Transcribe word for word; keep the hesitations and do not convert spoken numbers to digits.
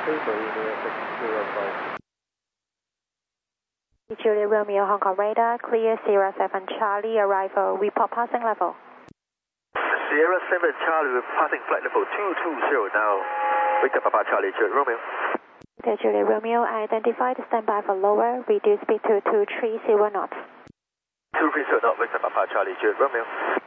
Juliet Romeo, Hong Kong radar, clear Sierra seven Charlie, arrival, report passing level. Sierra seven Charlie, we're passing flight level two two zero now. Victor Papa Charlie, Juliet Romeo. The Juliet Romeo, identified, standby for lower, reduce speed to two three zero knots. two three zero knots, Victor Papa Charlie, Juliet Romeo.